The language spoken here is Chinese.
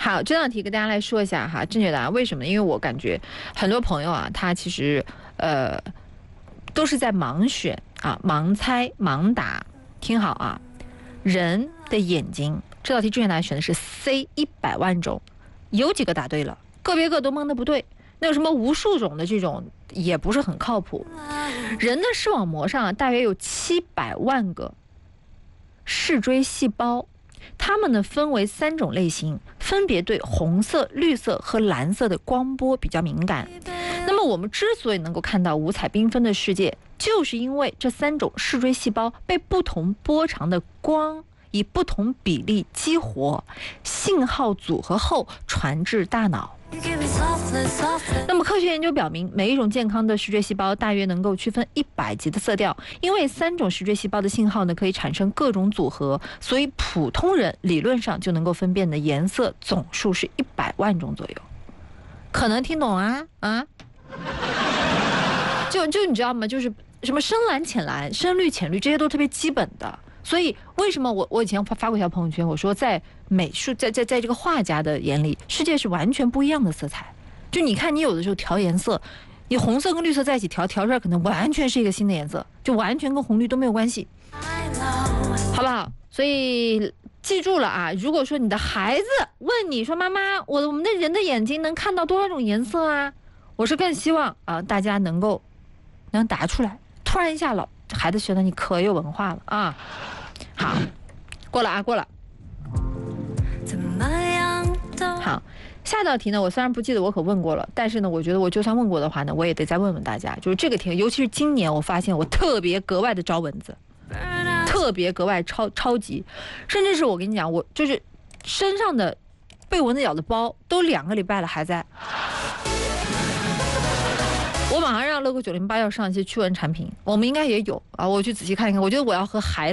好，这道题跟大家来说一下哈，正确答案为什么呢？因为我感觉很多朋友啊，他其实都是在盲选啊、盲猜、盲答。听好啊，人的眼睛，这道题正确答案选的是 C，100万种，有几个答对了，个别个都蒙的不对。那有什么无数种的这种也不是很靠谱。人的视网膜上啊，大约有700万个视锥细胞。它们呢分为3种类型，分别对红色、绿色和蓝色的光波比较敏感。那么我们之所以能够看到五彩缤纷的世界，就是因为这3种视锥细胞被不同波长的光以不同比例激活，信号组合后传至大脑。那么科学研究表明，每一种健康的视锥细胞大约能够区分100级的色调，因为3种视锥细胞的信号呢可以产生各种组合，所以普通人理论上就能够分辨的颜色总数是100万种左右。可能听懂啊？就你知道吗？就是什么深蓝、浅蓝、深绿、浅绿，这些都特别基本的。所以为什么我以前发过一条朋友圈，我说在美术在这个画家的眼里，世界是完全不一样的色彩。就你看，你有的时候调颜色，你红色跟绿色在一起调出来，可能完全是一个新的颜色，就完全跟红绿都没有关系，好不好？所以记住了啊！如果说你的孩子问你说：“妈妈，我们的人的眼睛能看到多少种颜色啊？”我是更希望啊，大家能答出来。突然一下孩子觉得你可有文化了啊！好，过了。好，下道题呢，我虽然不记得我可问过了，但是呢，我觉得我就算问过的话呢，我也得再问问大家，就是这个题，尤其是今年，我发现我特别格外的招蚊子，特别格外超级，甚至是我跟你讲，我就是身上的被蚊子咬的包都2个礼拜了还在。我马上让乐购908要上一些驱蚊产品，我们应该也有啊，我去仔细看一看，我觉得我要和孩子